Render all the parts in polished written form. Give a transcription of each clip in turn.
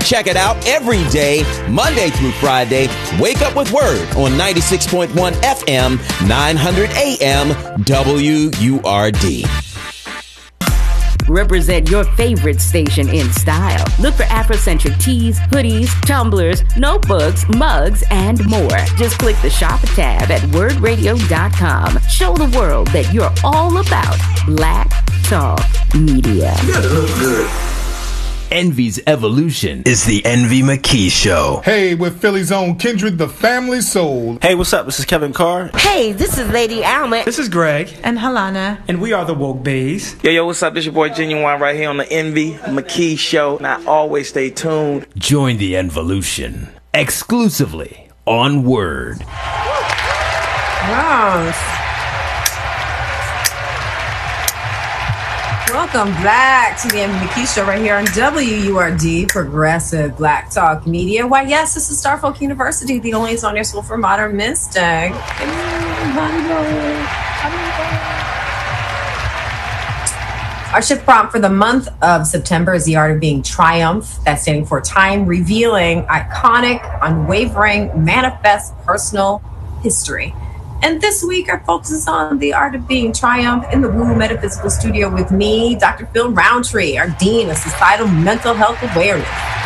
Check it out every day, Monday through Friday. Wake up with Word on 96.1 FM, 900 AM, WURD. Represent your favorite station in style. Look for Afrocentric tees, hoodies, tumblers, notebooks, mugs, and more. Just click the shop tab at wordradio.com. Show the world that you're all about Black Talk Media. You gotta look good. Envy's evolution is the Envy McKee Show. Hey, with Philly's own Kindred, the family soul. Hey, what's up? This is Kevin Carr. Hey, this is Lady Alma. This is Greg. And Halana. And we are the Woke Bays. Yo, what's up? This your boy Genuine right here on the Envy McKee Show. Now, always stay tuned. Join the Envolution exclusively on Word. Yes. Welcome back to the Envy McKee Show right here on WURD, Progressive Black Talk Media. Why, yes, this is Starfolk University, the only on your school for modern mystic. Our shift prompt for the month of September is the art of being triumph. That's standing for time, revealing iconic, unwavering, manifest personal history. And this week, our focus is on the art of being triumph in the Woo Metaphysical Studio with me, Dr. Phil Roundtree, our Dean of Societal Mental Health Awareness.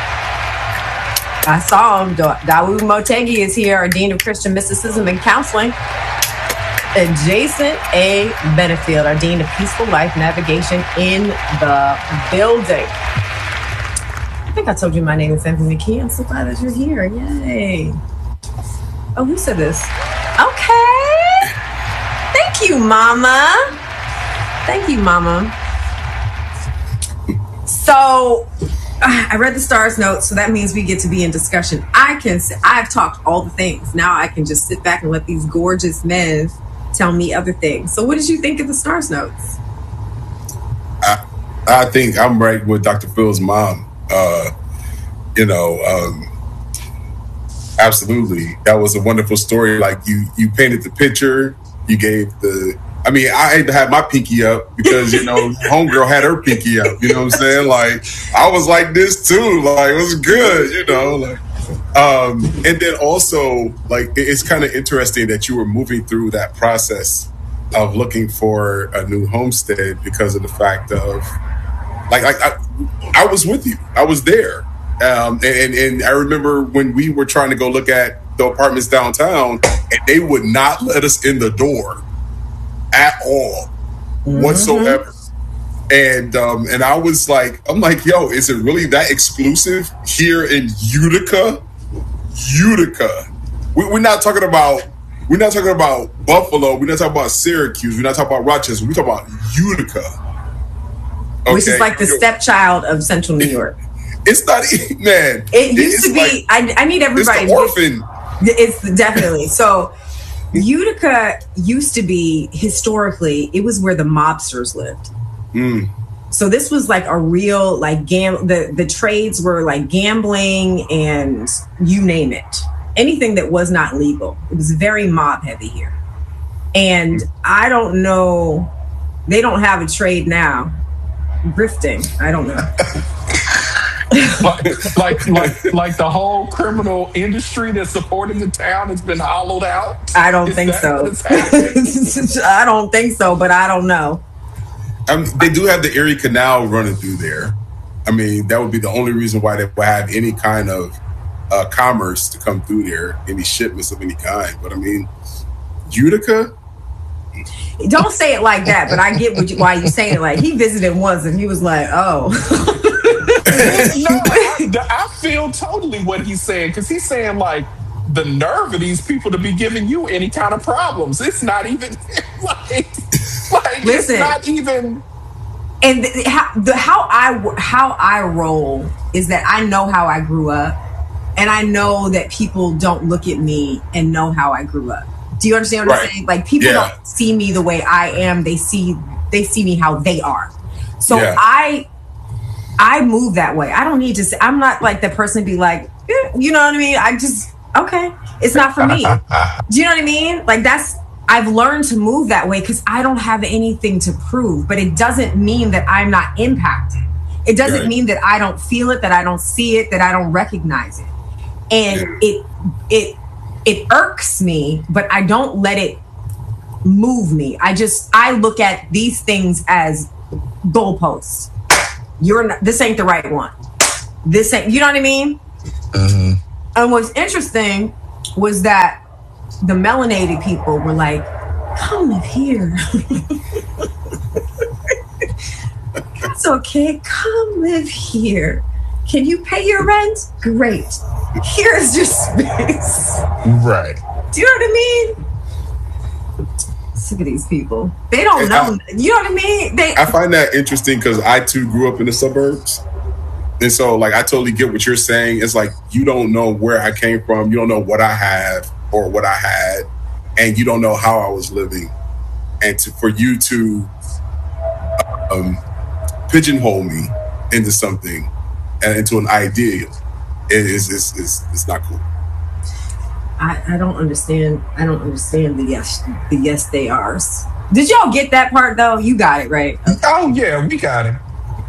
I saw him. Dawood Motegi is here, our Dean of Christian Mysticism and Counseling. And Jason A. Benefield, our Dean of Peaceful Life Navigation in the building. I think I told you my name is Envy McKee. I'm so glad that you're here. Yay. Oh, who said this? Okay. Thank you, Mama. Thank you, Mama. So, I read the stars note, so that means we get to be in discussion. I've talked all the things. Now I can just sit back and let these gorgeous men tell me other things. So what did you think of the stars notes? I think I'm right with Dr. Phil's mom. Absolutely. That was a wonderful story. Like you painted the picture, you gave I had my pinky up because, homegirl had her pinky up, you know what I'm saying? Like, I was like this too, like, it was good, and then also, like, it's kind of interesting that you were moving through that process of looking for a new homestead because of the fact of, I was with you. I was there. And I remember when we were trying to go look at the apartments downtown, and they would not let us in the door at all, whatsoever. And I was like, yo, is it really that exclusive here in Utica? We're not talking about Buffalo. We're not talking about Syracuse. We're not talking about Rochester. We're talking about Utica, which is like the stepchild of Central New York. It's not, man. It used to be. Like, I need everybody. It's the orphan. It's definitely so. Utica used to be, historically, it was where the mobsters lived. So this was like a real, like, the trades were like gambling and you name it. Anything that was not legal. It was very mob heavy here. And I don't know, they don't have a trade now. Grifting, I don't know. like the whole criminal industry that's supporting the town has been hollowed out? I don't think so. I don't think so, but I don't know. They do have the Erie Canal running through there. I mean, that would be the only reason why they would have any kind of commerce to come through there, any shipments of any kind. But I mean, Utica? Don't say it like that, but I get why you're saying it. Like, he visited once and he was like, oh. I feel totally what he's saying, because he's saying, like, the nerve of these people to be giving you any kind of problems. It's not even like listen, it's not even. And how I roll is that I know how I grew up, and I know that people don't look at me and know how I grew up. Do you understand what I'm saying? Like, people don't see me the way I am. They see me how they are. So I move that way. I don't need to say, I'm not like the person to be like, you know what I mean? I just, okay, it's not for me. Do you know what I mean? Like, I've learned to move that way because I don't have anything to prove, but it doesn't mean that I'm not impacted. It doesn't mean that I don't feel it, that I don't see it, that I don't recognize it. And it irks me, but I don't let it move me. I look at these things as goalposts. This ain't the right one. This ain't, you know what I mean? Mm-hmm. And what's interesting was that the melanated people were like, come live here. That's okay. Come live here. Can you pay your rent? Great. Here's your space. Right. Do you know what I mean? Look at these people. They don't know. You know what I mean? I find that interesting because I too grew up in the suburbs. And so like I totally get what you're saying. It's like you don't know where I came from. You don't know what I have or what I had. And you don't know how I was living. And for you to pigeonhole me into something and into an idea is not cool. I don't understand. I don't understand the yes they are's. Did y'all get that part though? You got it, right? Okay. Oh yeah, we got it.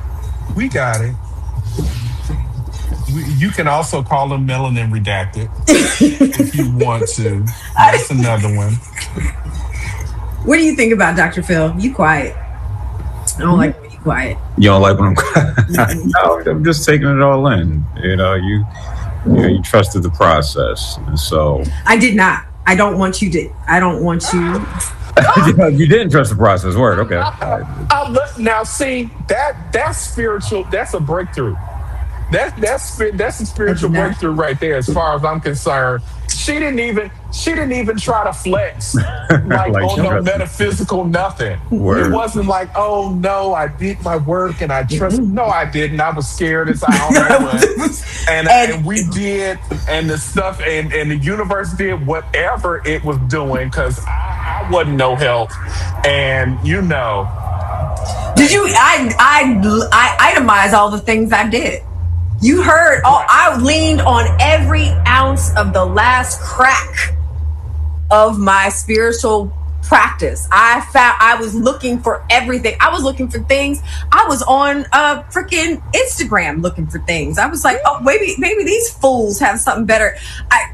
You can also call them melanin redacted if you want to. That's another one. What do you think about Dr. Phil? You quiet. I don't like when you quiet. You don't like when I'm quiet? No, I'm just taking it all in. You trusted the process, and so I did not. I don't want you to. I don't want you. You didn't trust the process. Word. Okay. Now, see that's spiritual. That's a breakthrough. That's a spiritual breakthrough right there, as far as I'm concerned. She didn't even try to flex like on no metaphysical nothing. Word. It wasn't like, oh no, I did my work and I trust. No, I didn't. I was scared as I was. And we did, and the stuff, and the universe did whatever it was doing, because I wasn't no help. And did you? I itemized all the things I did. You heard, I leaned on every ounce of the last crack of my spiritual practice. I was looking for everything. I was looking for things. I was on freaking Instagram looking for things. I was like, oh, maybe these fools have something better. I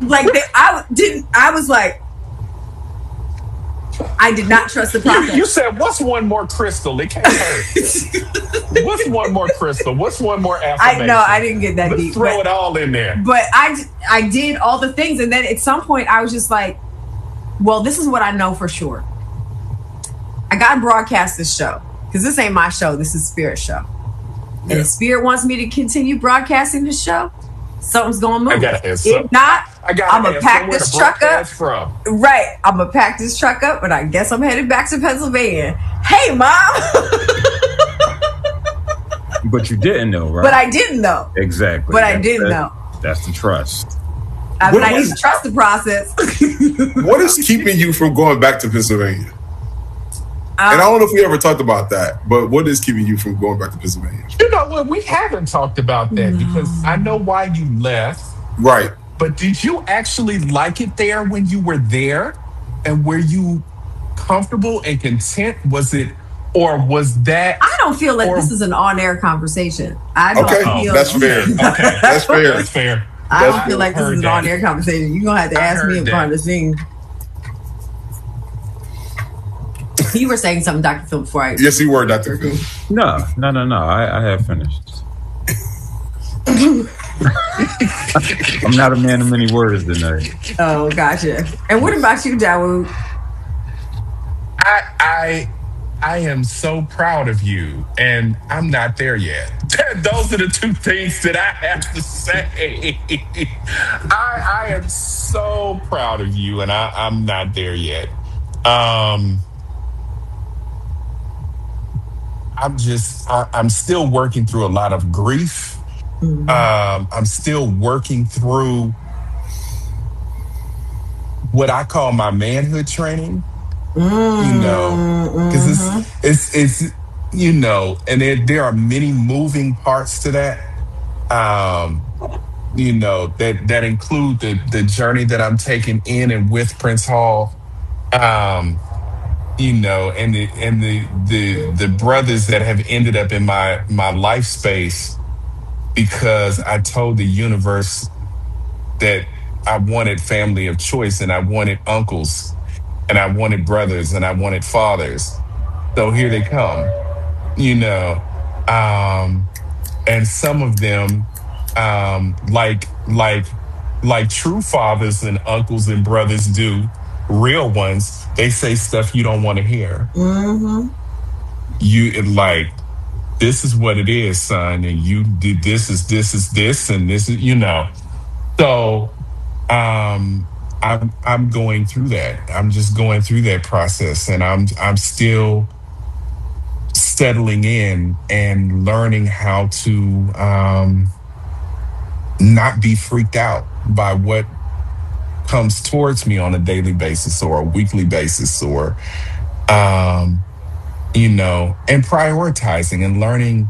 did not trust the process. You said, what's one more crystal? It can't hurt. What's one more crystal? What's one more affirmation? I didn't get that Let's deep. Throw it all in there. But I did all the things. And then at some point I was just like, well, this is what I know for sure. I got to broadcast this show because this ain't my show. This is Spirit's show. Yeah. And if Spirit wants me to continue broadcasting this show, something's going to move. If not, I'm going to pack this truck up. Right. I'm going to pack this truck up, but I guess I'm headed back to Pennsylvania. Hey, Mom. But you didn't know, right? But I didn't know. Exactly. But I didn't know. That's the trust. I need to trust the process. What is keeping you from going back to Pennsylvania? And I don't know if we ever talked about that, but what is keeping you from going back to Pennsylvania? We haven't talked about that because I know why you left. Right. But did you actually like it there when you were there? And were you comfortable and content? Was it, or was that? I don't feel like this is an on-air conversation. I don't feel that's fair. Okay. That's fair. That's fair. I don't feel like this is an on-air conversation. You're going to have to ask me in front of the scene. You were saying something, Dr. Phil, before I... Yes, you were, Dr. Phil. No. I have finished. I'm not a man of many words tonight. Oh, gotcha. And what about you, Dawood? I am so proud of you, and I'm not there yet. Those are the two things that I have to say. I am so proud of you, and I'm not there yet. I'm still working through a lot of grief. Mm-hmm. I'm still working through what I call my manhood training. Because it's and there are many moving parts to that. That include the journey that I'm taking in and with Prince Hall. and the brothers that have ended up in my life space because I told the universe that I wanted family of choice, and I wanted uncles, and I wanted brothers, and I wanted fathers. So here they come, and some of them, like true fathers and uncles and brothers do, real ones, they say stuff you don't want to hear. Mm-hmm. This is what it is, son, and you did this, and this is. So, I'm going through that. I'm just going through that process, and I'm still settling in and learning how to not be freaked out by what comes towards me on a daily basis or a weekly basis, or and prioritizing and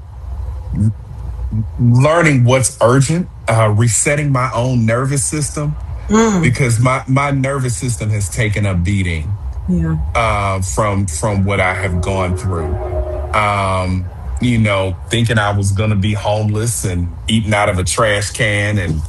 learning what's urgent, resetting my own nervous system, because my nervous system has taken a beating from what I have gone through. Thinking I was going to be homeless and eating out of a trash can, and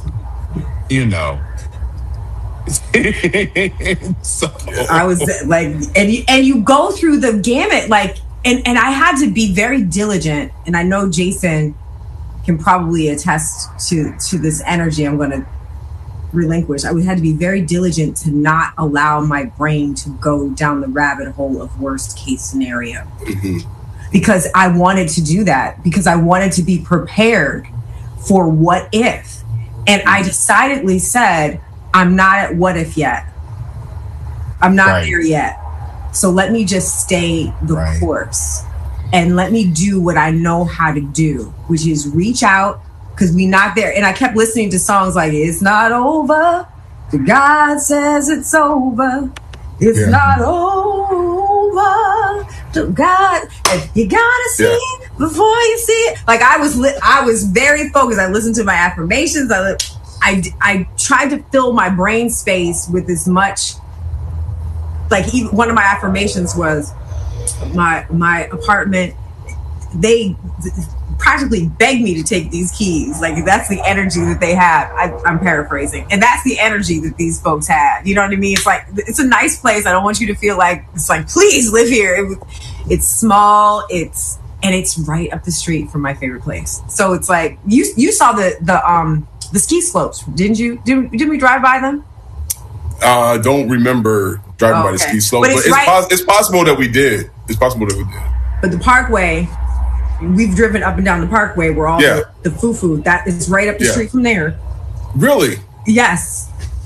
so I was like, and you go through the gamut, like, and I had to be very diligent, and I know Jason can probably attest to this energy I'm going to relinquish. I had to be very diligent to not allow my brain to go down the rabbit hole of worst case scenario. Mm-hmm. Because I wanted to do that, because I wanted to be prepared for what if. And I decidedly said, I'm not at what if yet. I'm not there yet. So let me just stay the course, and let me do what I know how to do, which is reach out, because we're not there. And I kept listening to songs like, it's not over. God says it's over. It's not over. God, you gotta see it before you see it. Like I was very focused. I listened to my affirmations. I tried to fill my brain space with as much. Like even one of my affirmations was my apartment. They practically begged me to take these keys. Like that's the energy that they have. I'm paraphrasing, and that's the energy that these folks have. You know what I mean? It's like it's a nice place. I don't want you to feel like it's like please live here. It's small. It's right up the street from my favorite place. So it's like you saw the ski slopes, didn't you? Didn't we drive by them? I don't remember driving by the ski slope, but it's possible that we did. It's possible that we did. But the Parkway, we've driven up and down the Parkway where all the fufu, that is right up the street from there. Really? Yes.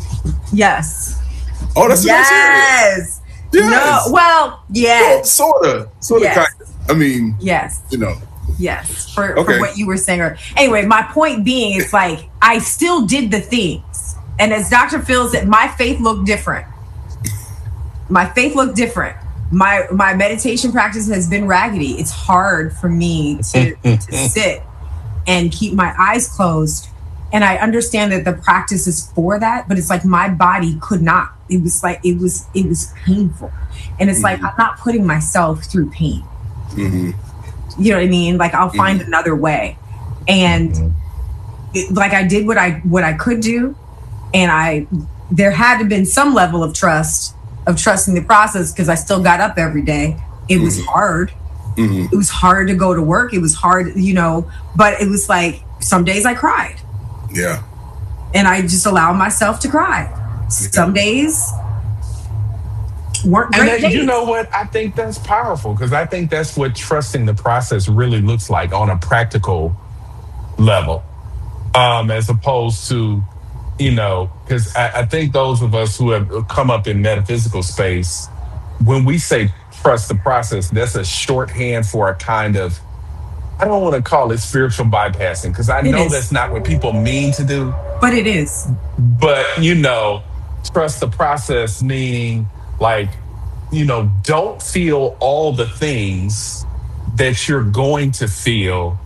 Oh, that's a nice area. Yes. No, well, yes. Well, sort of, kind of. I mean, yes. Yes, for what you were saying. Anyway, my point being, it's like I still did the things, and as Dr. Phil said, my faith looked different. My meditation practice has been raggedy. It's hard for me to sit and keep my eyes closed, and I understand that the practice is for that, but it's like my body could not. It was like it was painful, and it's like I'm not putting myself through pain. Mm-hmm. You know what I mean? Like I'll find another way. And I did what I could do. And there had to have been some level of trusting the process, because I still got up every day. It was hard. Mm-hmm. It was hard to go to work. It was hard, but it was like some days I cried. Yeah. And I just allowed myself to cry. Some days weren't great days. You know what? I think that's powerful, because I think that's what trusting the process really looks like on a practical level, as opposed to, because I think those of us who have come up in metaphysical space, when we say trust the process, that's a shorthand for a kind of, I don't want to call it spiritual bypassing, because I know that's not what people mean to do. But it is. But, trust the process, meaning like, don't feel all the things that you're going to feel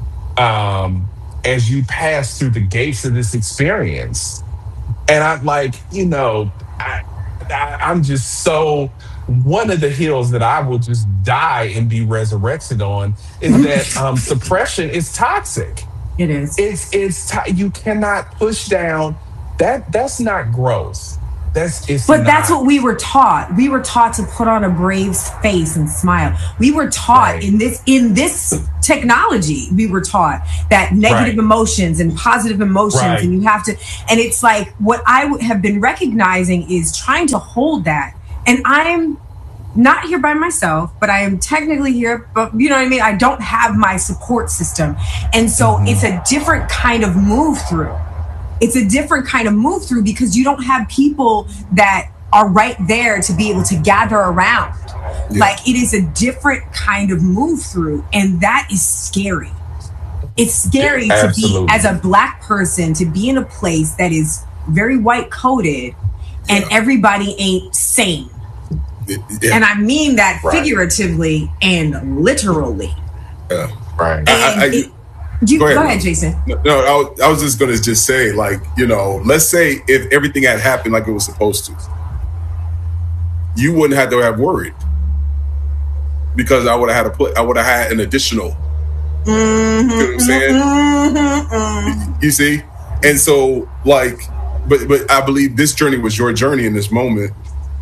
as you pass through the gates of this experience. And I'm like, I'm just so one of the hills that I will just die and be resurrected on is that suppression is toxic. It is. You cannot push down that's not growth. That's what we were taught. We were taught to put on a brave face and smile. We were taught in this technology. We were taught that negative emotions and positive emotions, and you have to. And it's like what I have been recognizing is trying to hold that. And I'm not here by myself, but I am technically here. But you know what I mean. I don't have my support system, and so it's a different kind of move through. It's a different kind of move through because you don't have people that are right there to be able to gather around. Yeah. Like it is a different kind of move through, and that is scary. It's scary to be, as a Black person, to be in a place that is very white coded and everybody ain't sane. Yeah. And I mean that figuratively and literally. Yeah. Right. Go ahead, Jason. No, I was just going to say, like, you know, let's say if everything had happened like it was supposed to, you wouldn't have to have worried because I would have had an additional. You know what I'm saying? You see? And so, like, but I believe this journey was your journey in this moment.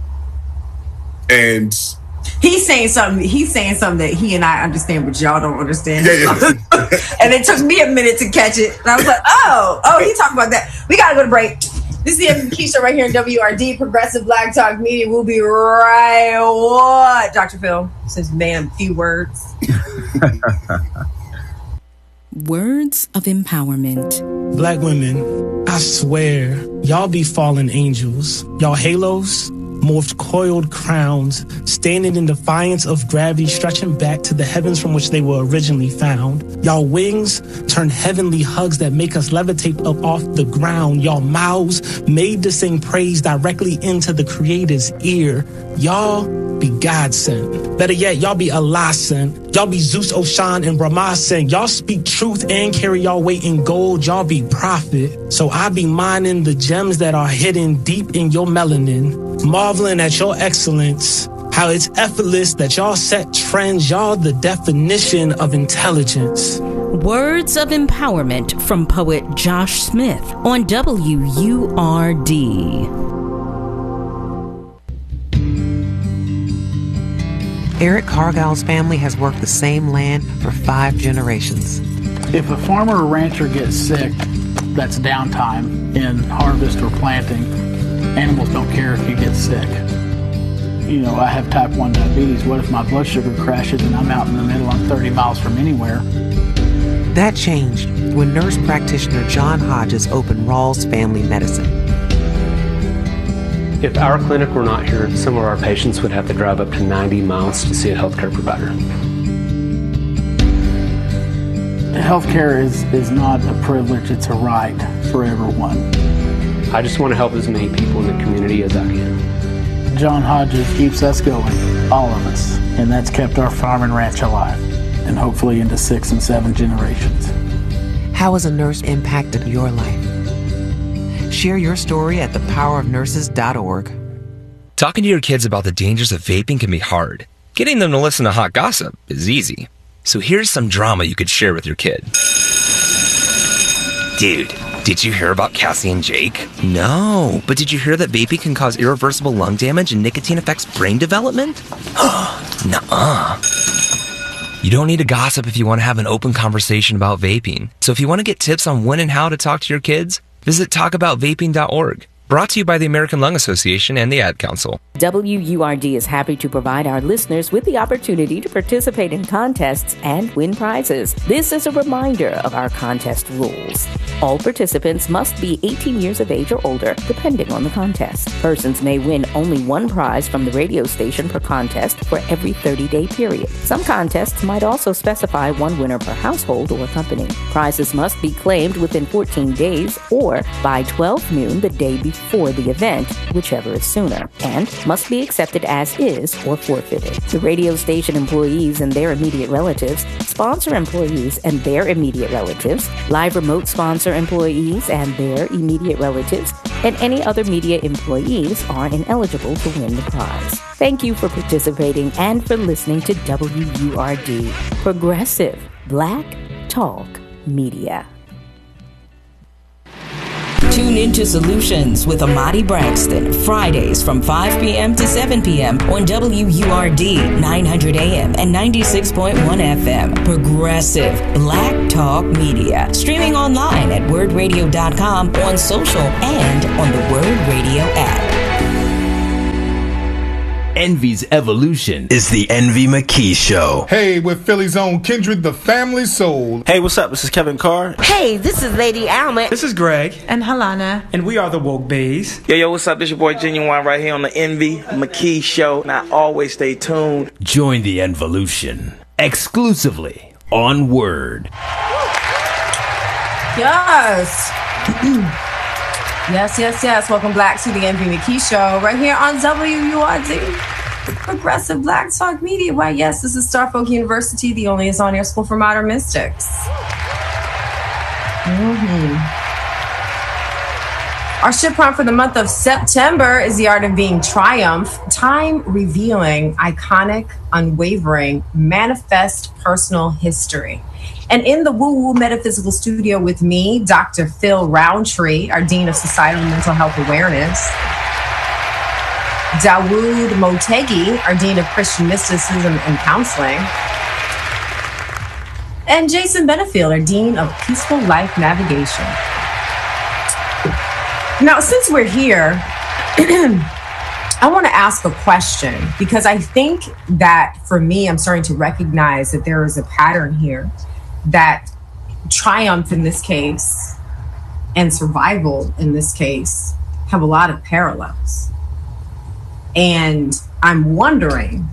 And he's saying something that he and I understand, but y'all don't understand. Yeah. And it took me a minute to catch it. And I was like, oh, he talked about that. We got to go to break. This is the Envy McKee Show right here in WRD, Progressive Black Talk Media. We'll be right what? Dr. Phil says, man, a few words. Words of empowerment. Black women, I swear, y'all be fallen angels. Y'all halos, morphed coiled crowns, standing in defiance of gravity, stretching back to the heavens from which they were originally found. Y'all wings turn heavenly hugs that make us levitate up off the ground. Y'all mouths made to sing praise directly into the Creator's ear. Y'all be God sent. Better yet, y'all be Allah sent. Y'all be Zeus, Oshan, and Brahma sent. Y'all speak truth and carry y'all weight in gold. Y'all be prophet. So I be mining the gems that are hidden deep in your melanin, marveling at your excellence, how it's effortless that y'all set trends. Y'all the definition of intelligence. Words of empowerment from poet Josh Smith on WURD. Eric Cargill's family has worked the same land for 5 generations. If a farmer or rancher gets sick, that's downtime in harvest or planting. Animals don't care if you get sick. You know, I have type 1 diabetes. What if my blood sugar crashes and I'm out in the middle, I'm 30 miles from anywhere? That changed when nurse practitioner John Hodges opened Rawls Family Medicine. If our clinic were not here, some of our patients would have to drive up to 90 miles to see a healthcare provider. Healthcare is not a privilege, it's a right for everyone. I just want to help as many people in the community as I can. John Hodges keeps us going, all of us, and that's kept our farm and ranch alive, and hopefully into 6 and 7 generations. How has a nurse impacted your life? Share your story at thepowerofnurses.org. Talking to your kids about the dangers of vaping can be hard. Getting them to listen to hot gossip is easy. So here's some drama you could share with your kid. Dude, did you hear about Cassie and Jake? No, but did you hear that vaping can cause irreversible lung damage and nicotine affects brain development? Nuh-uh. You don't need to gossip if you want to have an open conversation about vaping. So if you want to get tips on when and how to talk to your kids, visit talkaboutvaping.org. Brought to you by the American Lung Association and the Ad Council. WURD is happy to provide our listeners with the opportunity to participate in contests and win prizes. This is a reminder of our contest rules. All participants must be 18 years of age or older, depending on the contest. Persons may win only one prize from the radio station per contest for every 30-day period. Some contests might also specify one winner per household or company. Prizes must be claimed within 14 days or by 12 noon the day before the event, whichever is sooner, and must be accepted as is or forfeited. The radio station employees and their immediate relatives, sponsor employees and their immediate relatives, live remote sponsor employees and their immediate relatives, and any other media employees are ineligible to win the prize. Thank you for participating and for listening to WURD, Progressive Black Talk Media. Tune into Solutions with Amadi Braxton, Fridays from 5 p.m. to 7 p.m. on WURD 900 AM and 96.1 FM. Progressive Black Talk Media. Streaming online at wordradio.com, on social, and on the Word Radio app. Envy's evolution is the Envy McKee Show. Hey, with Philly's own Kindred, the family soul. Hey, what's up? This is Kevin Carr. Hey, this is Lady Alma. This is Greg. And Halana. And we are the Woke Bays. Yo, what's up? This your boy Genuine right here on the Envy McKee Show. And I always stay tuned. Join the Envolution exclusively on Word. Yes. Yes. Welcome back to the Envy McKee Show right here on WURD, Progressive Black Talk Media. Why, yes, this is Starfolk University, the only on-air school for modern mystics. Our ship prompt for the month of September is the art of being triumph, time revealing, iconic, unwavering, manifest personal history. And in the Woo Woo Metaphysical Studio with me, Dr. Phil Roundtree, our Dean of Societal Mental Health Awareness. Dawood Motegi, our Dean of Christian Mysticism and Counseling. And Jason Benefield, our Dean of Peaceful Life Navigation. Now, since we're here, I want to ask a question, because I think that for me, I'm starting to recognize that there is a pattern here, that triumph in this case and survival in this case have a lot of parallels. And I'm wondering,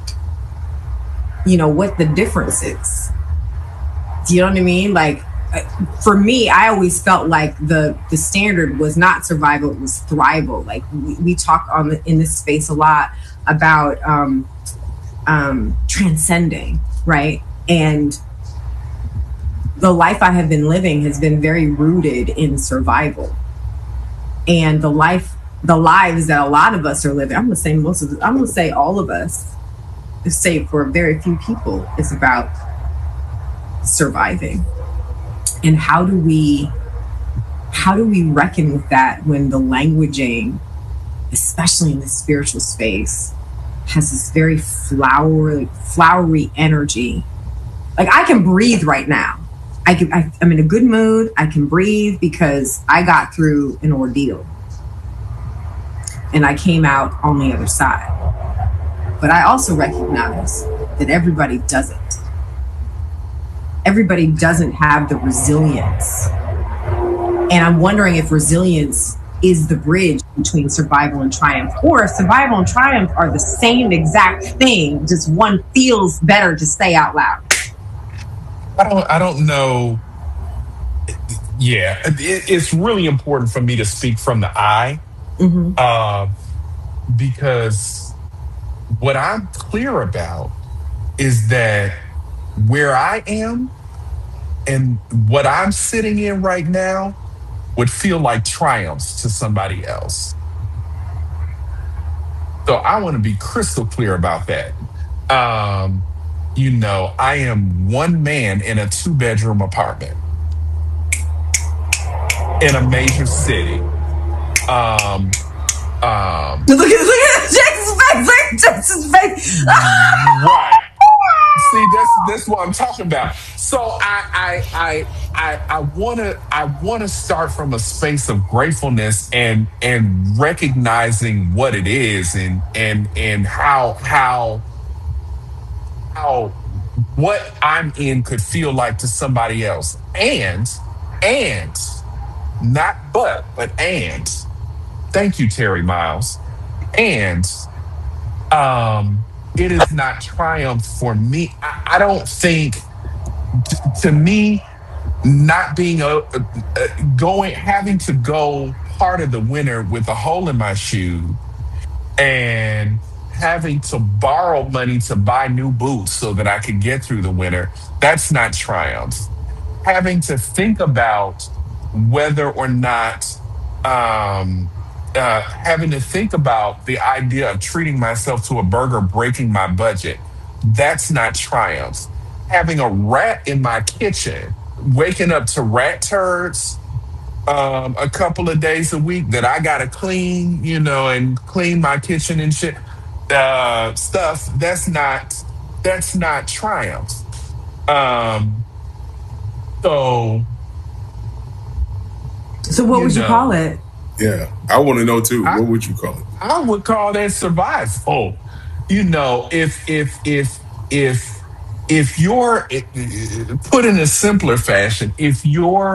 what the difference is. Do you know what I mean? Like, for me, I always felt like the standard was not survival, it was thrival. Like we talk in this space a lot about transcending, right? And the life I have been living has been very rooted in survival. And the lives that a lot of us are living, I'm gonna say all of us, save for very few people, is about surviving. And how do we reckon with that when the languaging, especially in the spiritual space, has this very flowery energy? Like, I can breathe right now. I'm in a good mood. I can breathe because I got through an ordeal and I came out on the other side. But I also recognize that everybody doesn't. Everybody doesn't have the resilience. And I'm wondering if resilience is the bridge between survival and triumph, or if survival and triumph are the same exact thing, just one feels better to say out loud. I don't know. Yeah, it's really important for me to speak from the I, because what I'm clear about is that where I am and what I'm sitting in right now would feel like triumphs to somebody else. So I want to be crystal clear about that. I am one man in a 2-bedroom apartment in a major city. Look at Jason's face. Right. See, that's what I'm talking about. So I wanna start from a space of gratefulness and recognizing what it is and how what I'm in could feel like to somebody else. And not but thank you, Terry Miles. And it is not triumph for me. I don't think, to me, not being having to go part of the winter with a hole in my shoe and having to borrow money to buy new boots so that I could get through the winter, that's not triumph. Having to think about whether or not having to think about the idea of treating myself to a burger breaking my budget, that's not triumph. Having a rat in my kitchen, waking up to rat turds a couple of days a week that I gotta clean, and clean my kitchen and shit stuff. That's not triumph. So what would you call it? Yeah, I want to know too. What would you call it? I would call that survival. If you're put in a simpler fashion, if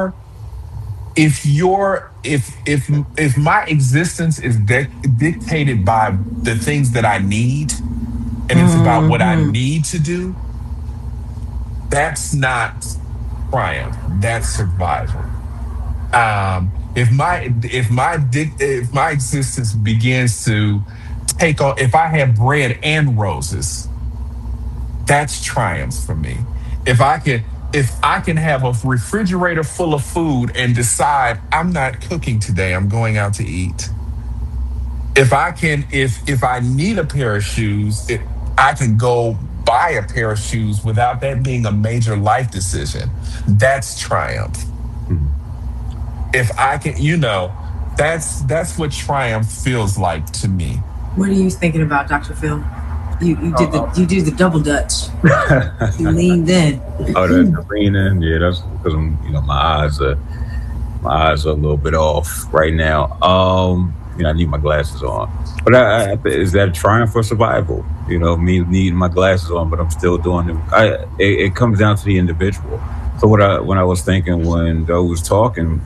my existence is dictated by the things that I need, and it's about what I need to do, that's not triumph. That's survival. If my existence begins to take on, if I have bread and roses, that's triumph for me. If I can have a refrigerator full of food and decide I'm not cooking today, I'm going out to eat. If I need a pair of shoes, I can go buy a pair of shoes without that being a major life decision. That's triumph. If I can, that's what triumph feels like to me. What are you thinking about, Dr. Phil? You did the double dutch. You leaned in. Oh, the lean in, yeah. That's because my eyes are a little bit off right now. I need my glasses on. But is that a triumph for survival? Me needing my glasses on, but I'm still doing it. It comes down to the individual. So when I was thinking when Doe was talking,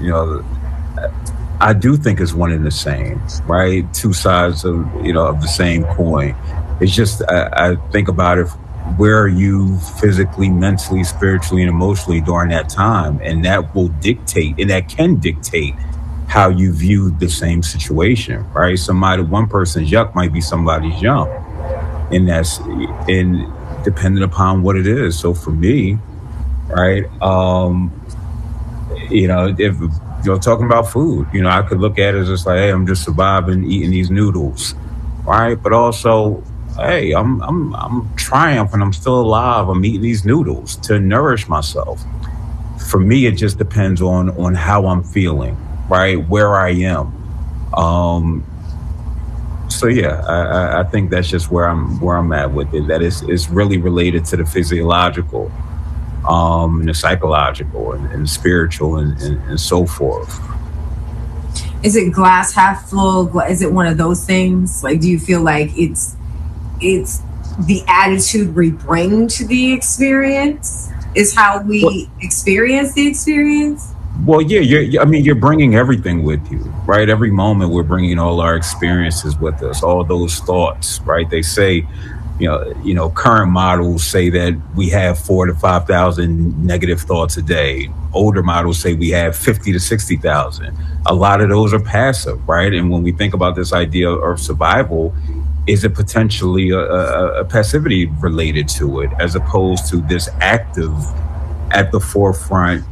I do think it's one and the same, right? Two sides of the same coin. It's just I think about it. Where are you physically, mentally, spiritually, and emotionally during that time? And that will dictate, and that can dictate how you view the same situation, right? One person's yuck might be somebody's yum, and that's dependent upon what it is. So for me, right, if you're talking about food, I could look at it as just like, hey, I'm just surviving eating these noodles, right? But also, hey, I'm triumphant. I'm still alive. I'm eating these noodles to nourish myself. For me, it just depends on how I'm feeling, right? Where I am. So yeah, I think that's just where I'm at with it. That it's really related to the physiological, and the psychological, and spiritual, and so forth. Is it glass half full? Is it one of those things? Like, do you feel like it's the attitude we bring to the experience is how we experience the experience? Well, yeah, you're bringing everything with you, right? Every moment we're bringing all our experiences with us, all those thoughts, right? They say, current models say that we have 4,000 to 5,000 negative thoughts a day. Older models say we have 50,000 to 60,000. A lot of those are passive, right? And when we think about this idea of survival, is it potentially a passivity related to it, as opposed to this active, at the forefront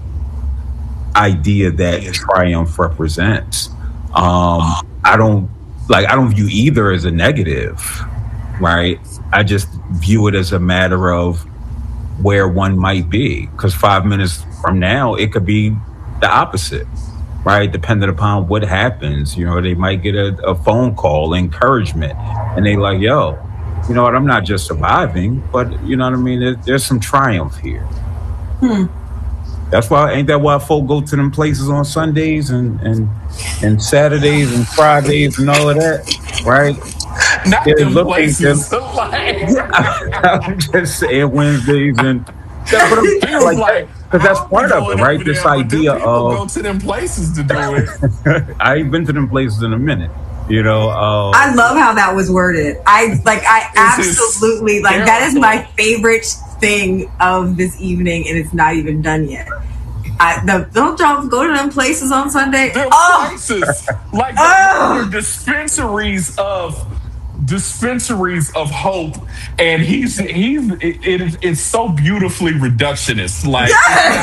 idea that triumph represents? I don't view either as a negative, right? I just view it as a matter of where one might be, because 5 minutes from now it could be the opposite, right? Depending upon what happens. They might get a phone call, encouragement, and they like, yo, you know what, I'm not just surviving, but you know what I mean, there's some triumph here. Ain't that why folk go to them places on Sundays and Saturdays and Fridays and all of that, right? Not them places. I'm just saying Wednesdays and but I'm saying because that's part of it, right? This idea of go to them places to do it. I ain't been to them places in a minute. I love how that was worded. I absolutely like that is my favorite thing of this evening, and it's not even done yet. Don't y'all go to them places on Sunday? Places like the dispensaries of dispensaries of hope, and it's so beautifully reductionist. Like,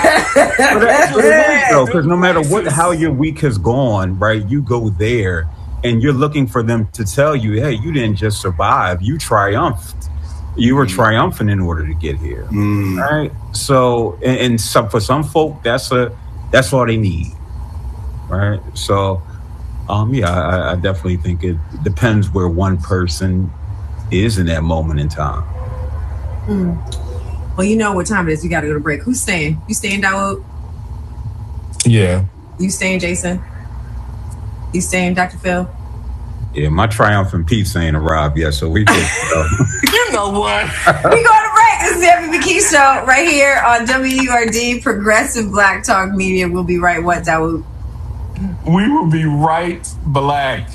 because no matter how your week has gone, right, you go there and you're looking for them to tell you, hey, you didn't just survive, you triumphed. You were triumphant in order to get here, right? So, and for some folk, that's all they need, right? So, I definitely think it depends where one person is in that moment in time. Well, you know what time it is. You got to go to break. Who's staying? You staying, Dawood? Yeah. You staying, Jason? You staying, Dr. Phil? Yeah, my triumphant pizza ain't arrived yet, so we can go. You know what? We going to break. This is the Envy McKee Show right here on WURD, Progressive Black Talk Media. We'll be right. What, Dawood? We will be right black.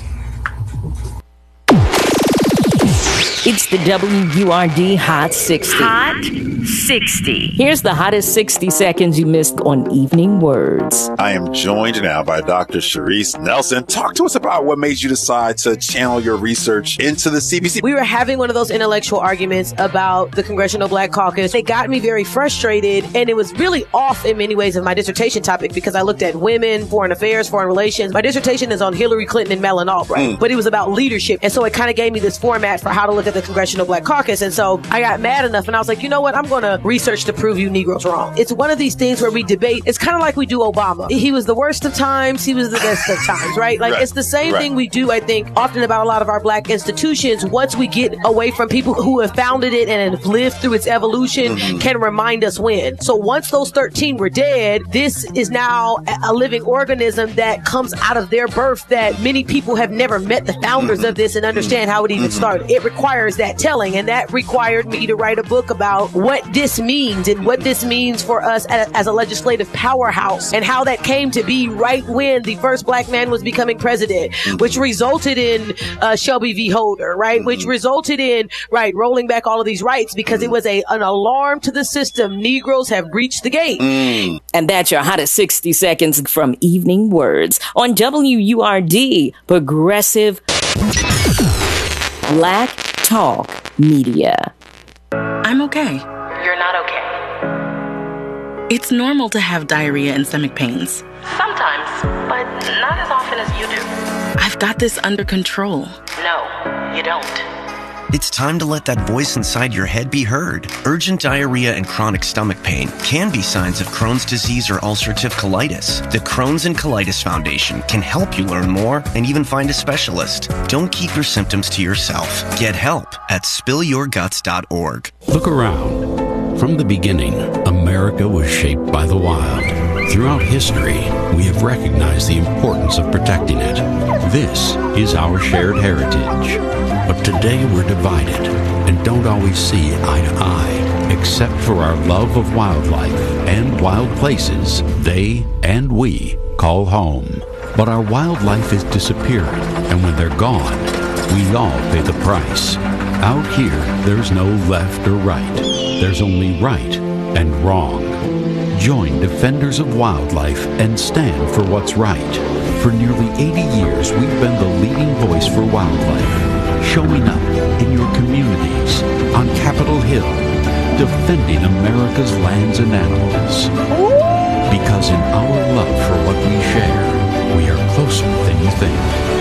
It's the WURD Hot 60. Hot 60. Here's the hottest 60 seconds you missed on Evening Words. I am joined now by Dr. Sharice Nelson. Talk to us about what made you decide to channel your research into the CBC. We were having one of those intellectual arguments about the Congressional Black Caucus. It got me very frustrated, and it was really off in many ways of my dissertation topic because I looked at women, foreign affairs, foreign relations. My dissertation is on Hillary Clinton and Madeleine Albright, but it was about leadership. And so it kind of gave me this format for how to look at the Congressional Black Caucus. And so I got mad enough and I was like, you know what? I'm going to research to prove you Negroes wrong. It's one of these things where we debate. It's kind of like we do Obama. He was the worst of times. He was the best of times, right? Like it's the same thing we do, I think, often about a lot of our black institutions. Once we get away from people who have founded it and have lived through its evolution can remind us when. So once those 13 were dead, this is now a living organism that comes out of their birth that many people have never met the founders of this and understand how it even started. It requires that telling, and that required me to write a book about what this means and what this means for us as a legislative powerhouse and how that came to be right when the first black man was becoming president, which resulted in Shelby v. Holder, right? Which resulted in, rolling back all of these rights because it was an alarm to the system. Negroes have breached the gate. And that's your hottest 60 seconds from Evening Words on WURD, Progressive Black Talk Media. I'm okay. You're not okay. It's normal to have diarrhea and stomach pains. Sometimes, but not as often as you do. I've got this under control. No, you don't. It's time to let that voice inside your head be heard. Urgent diarrhea and chronic stomach pain can be signs of Crohn's disease or ulcerative colitis. The Crohn's and Colitis Foundation can help you learn more and even find a specialist. Don't keep your symptoms to yourself. Get help at spillyourguts.org. Look around. From the beginning, America was shaped by the wild. Throughout history, we have recognized the importance of protecting it. This is our shared heritage. But today we're divided and don't always see eye to eye, except for our love of wildlife and wild places they and we call home. But our wildlife is disappearing, and when they're gone, we all pay the price. Out here, there's no left or right. There's only right and wrong. Join Defenders of Wildlife and stand for what's right. For nearly 80 years, we've been the leading voice for wildlife, showing up in your communities, on Capitol Hill, defending America's lands and animals. Because in our love for what we share, we are closer than you think.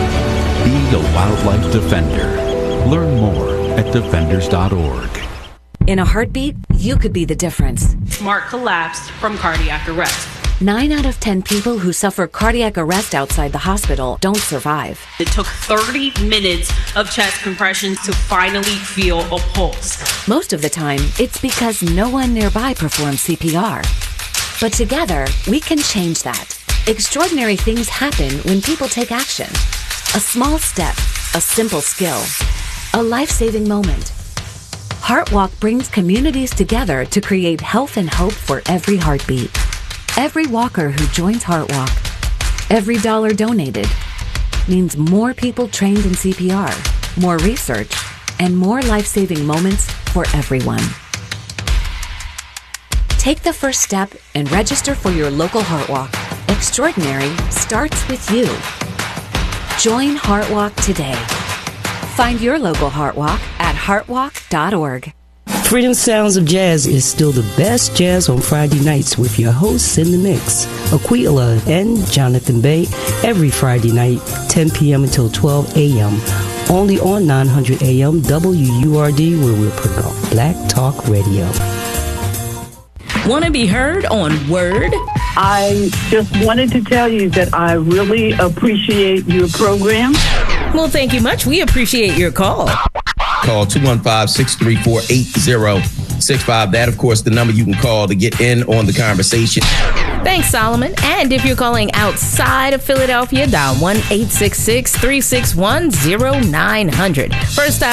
Be a wildlife defender. Learn more at defenders.org. In a heartbeat, you could be the difference. Mark collapsed from cardiac arrest. 9 out of 10 people who suffer cardiac arrest outside the hospital don't survive. It took 30 minutes of chest compressions to finally feel a pulse. Most of the time, it's because no one nearby performs CPR. But together, we can change that. Extraordinary things happen when people take action. A small step, a simple skill, a life-saving moment. HeartWalk brings communities together to create health and hope for every heartbeat. Every walker who joins HeartWalk, every dollar donated, means more people trained in CPR, more research, and more life-saving moments for everyone. Take the first step and register for your local HeartWalk. Extraordinary starts with you. Join HeartWalk today. Find your local Heart Walk at heartwalk.org. Freedom Sounds of Jazz is still the best jazz on Friday nights with your hosts in the mix, Aquila and Jonathan Bay, every Friday night, 10 p.m. until 12 a.m., only on 900 AM WURD, where we'll promote Black Talk Radio. Want to be heard on Word? I just wanted to tell you that I really appreciate your program. Well, thank you much. We appreciate your call. Call 215-634-8065. That, of course, the number you can call to get in on the conversation. Thanks, Solomon. And if you're calling outside of Philadelphia, dial 1-866-361-0900. First time